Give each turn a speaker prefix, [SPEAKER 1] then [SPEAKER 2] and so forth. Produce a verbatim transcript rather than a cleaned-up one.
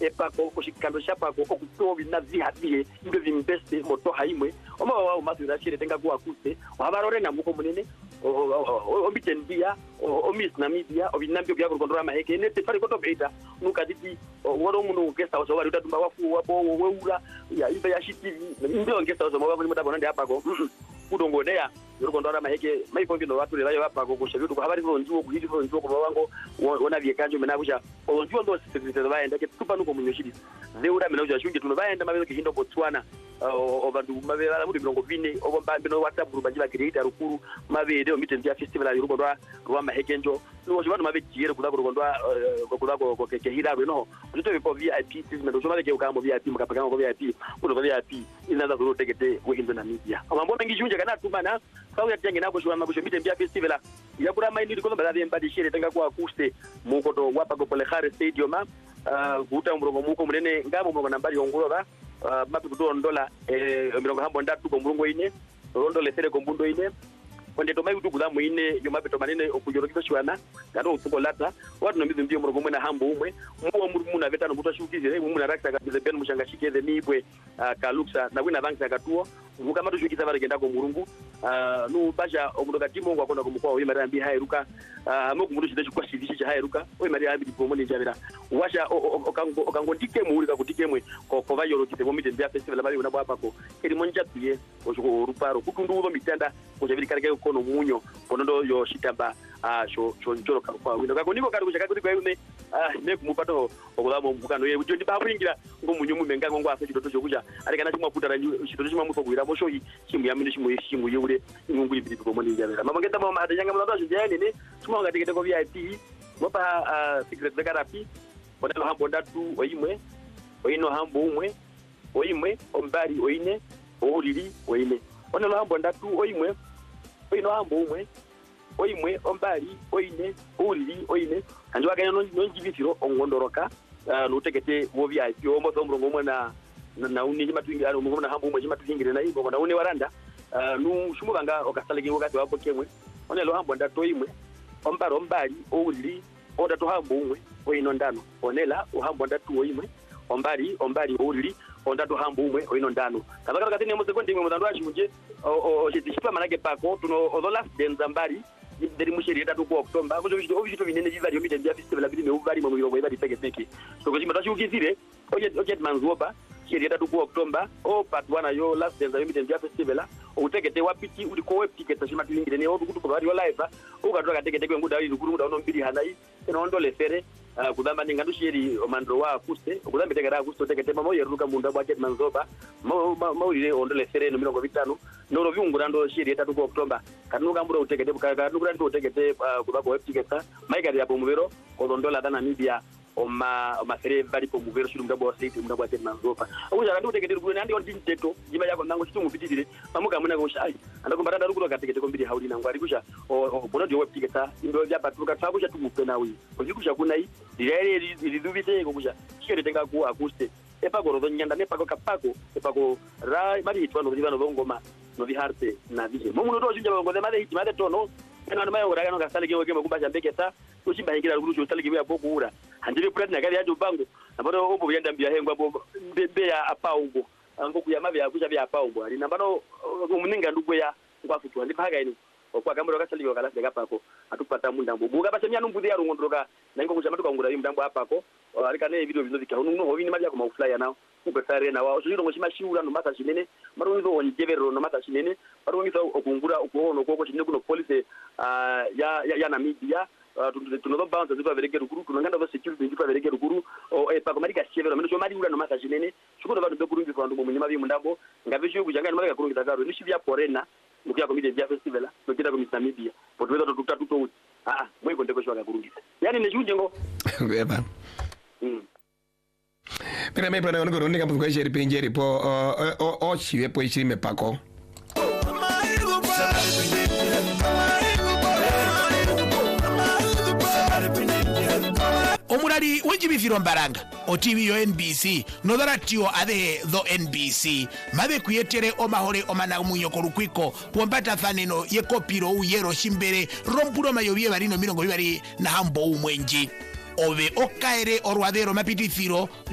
[SPEAKER 1] epako kushikando shapako okuto binazi habiye ndo vimbeste moto haimwe oma wa masira chire tenga ku akuste wabarore na muko munene o bitendia o miss Namibia o binambio bya kurondora maheke ne tefari koto beta nukaditi woro muno ngesta so bari udatumba wafu wapo weura ya imbe ya shiti ndo ngesta so mababo mudabona ndi apako kudongodea yorukondora maheke maikongi ndo watu lerayo apako kushavitu habari zo njuo kuhiti zo njuo kwa wango wona byekanjo menabusha o njuo ndo sisitete baenda ke tupa nuko munyoshiri zeura menabusha shungi tuno baenda mabezo kihindo Botswana o bantu mabela muri mirongo ine obo mbambino WhatsApp group bajiba create rukuru mabede o mitendia festival yorukondora rwa maheke njo no shibano mabejire kula kurukondwa kula ko kehira bino ndito ko V I P treatment so mabeke ukambo V I P mukapaka ko V I P kuno V I P inaanza kurotegete wehindo Namibia amambo mengi junja kana tumana kwa ya tenge nako shwa mabusho mitendia festival ya kula maindi ko mbala mbadi shire tenga kwa akuste mukoto wapa ko Polehare Stadium guta mrongo muko munene ngamo mrongo nambari ongoloba mapi kutoa ndola mirongo hambo ndatu ko murungo ine rondo lesere ko mbundo ine konde to mai utukuza muine yo mapi to manene okujorokito shwana ngado utuko lata watu no mbizimbi murungo mwena hambo umwe muwa muri muna vetano mutwa shukizire mumuna rakisa kabize ben mushangashikeze nibwe kaluksa na wina bank sakatuo muka matu shukisa baragenda ko murungu no basha omudoka timo ngwa kona kumukwa oyi mari ambi hairuka mo kumurusha kwa shidishi cha hairuka oyi mari ambi dipomo ni javira washa okango okango ndike muri ka kutikemwe ko ko bayoro kite bomite bya festival bari unabo apako eri monja tuye oshoko ruparo kutundu uzo mitanda ko javira kareke kono munyo kono yo shitamba ah sho sho njoro ka kwa wino kako niko kari kushaka kwa yune ah ne kumupato okulamo mukano ye ujo ndiba kwingira ngo munyo mumenga ngo afa chidoto chokuja arekana chimwa putara chidoto chimwa muko kuira mosho yi chimu yamini chimu chimu yure ngunguli bidi ko moni javira mabangeta mama adanyanga mlanda jeni ne chimwa ngatikete ko V I P mopa secret therapy onelo hambo ndatu oyimwe oyino hambo umwe oyimwe ombari oyine oriri oyine onelo hambo ndatu oyimwe oyino hambo umwe oyimwe ombari oyine oriri oyine kanjo akanya nonjibitiro ongondoroka no tekete wo V I P ombo sombrongo mwe na na uni matwingi ano mungona hambo umwe matwingire na ibo na uni waranda nu shumubanga okasalege wakati wapo kemwe onelo hambo ndatu oyimwe ombaro ombari oriri ondatu hambo umwe oyino ndano onela uhambo ndatu oyimwe ombari ombari oriri ondatu hambo umwe oyino ndano kazakala katene mo sekondi mwe mutando ashunje o chitipa manake pako tuno the last denza mbari ndiri mushiri etatu ku October kuzo bicho obito binene bivari omite ndia festival bili meubari mu mirongo ibari peke peke so ko chimba tashukizire oje oje manzoba shiri etatu ku October o part one yo last denza omite ndia festival utekete wapiti uli ko web ticket tashima tilingire ne odu kutuko bari yo live ukatoka tekete kwe nguda ili kuru uno mbili hanai eno le fere kudamba ninga ndushiri omandro wa akuste kudamba tekera akuste tekete mamo yeruka munda budget manzoba mo mo ile ondole fere no mirongo bitano no vyungura ndo shiri etatu ku October kanuka mbura utekete bukaka nukura ndo utekete kubako web ticket maigari ya pomuvero kodondola dana Namibia oma oma fere bari pomuvero shiri mudabo state mudabo budget manzoba uja ndo utekete ruguru ndi on tinteto jiba yako nango chitungu fitidire mamuka muna ko shai andakumbara daruguru katekete kombiri hauli nango ari kusha o bono dio web ticket ndo ya patuka tsakusha tumupe nawi kuzikusha kunai direre ridubite kokusha chikere tenga ku akuste epako rodonyanda nepako kapako epako ra mari hitwano bivano bongoma no biharte na bije mumu ndo ojunja bongo de mari hitimade tono kana mayo ngora kana kasale kewe kema kubasha mbeketa kuchimba hingira ruguru chosale kewe apoko ura handire purati nakali yajo bango nabano obo byanda mbya hengwa bo be ya apaugo ngo kuyama bya kusha bya apaugo ali nabano umuninga ndugwe ya ngwafutwa ndipaga ino okwa kamero kasali yo kala sega pako atupata mundambo buga basemya numbuzi ya rungondroka nango kuchama tukangura yimdambo apako alika ne video bizovika uno hovini mali yako mafulaya nawo kubetare nawo so yiro ngoshima shiura no mata chinene maro ngizo onjevero no mata chinene maro ngizo okungura ukuhono koko chinene kuno police ya ya Namibia tunozo bounce zipa vereke rukuru tunanganda zo security zipa vereke rukuru o epako mali ka chevero meno mali ura no mata chinene shuko vanhu bekurungi vandu mu munyama bimundambo ngavesho kujanga mali ka kurungi takaro nishivya porena mukia komite vya festival nokita komite Namibia potweza tututa tuto ah mwiko ndeko shwaka kurungisa yani neshuje ngo
[SPEAKER 2] ngeba mm Pero me pone con única pues que pinjeri po o o chive po ichiri me pako
[SPEAKER 3] omulali wenjibifiro mbaranga o T V yo N B C nodharatio ade tho N B C mabe kuyetere omahole omana munyoko lukwiko pombata faneno ye kopiro uyero shimbere rompulo mayobie barino mirongo bibari na hambo umwenji obe okaere orwadero mapitithiro